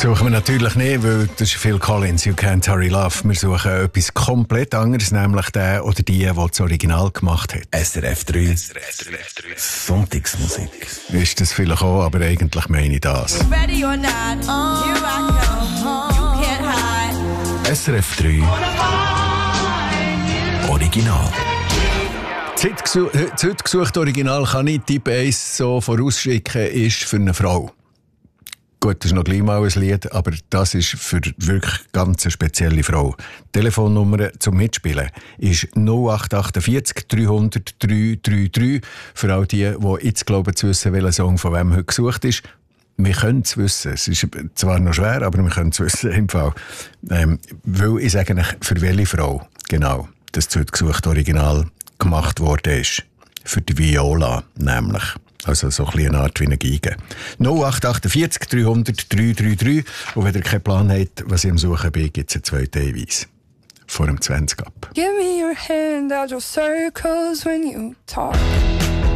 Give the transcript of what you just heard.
Suchen wir natürlich nicht, weil das ist Phil Collins, You Can't Hurry Love. Wir suchen etwas komplett anderes, nämlich der oder die das Original gemacht hat. SRF 3. Sonntagsmusik. Ist das vielleicht auch, aber eigentlich meine ich das. Ready or not, here I come. You can't hide. SRF 3. Original. Zeit gesucht Original kann ich Tipp 1 so vorausschicken, ist für eine Frau. Gut, das ist noch gleich mal ein Lied, aber das ist für wirklich ganz eine spezielle Frau. Die Telefonnummer zum Mitspielen ist 0848 300 333. Für all die jetzt glauben zu wissen, welcher Song von wem heute gesucht ist. Wir können es wissen. Es ist zwar noch schwer, aber wir können es wissen im Fall. Weil ich sage euch, für welche Frau genau das gesucht Original gemacht worden ist. Für die Viola nämlich. Also so ein eine Art wie eine Geige. 0848 300 333. Und wenn ihr keinen Plan habt, was ich am Suchen bin, gibt es einen zweiten Hinweis. Vor dem 20 ab. Give me your hand, I'll draw circles when you talk.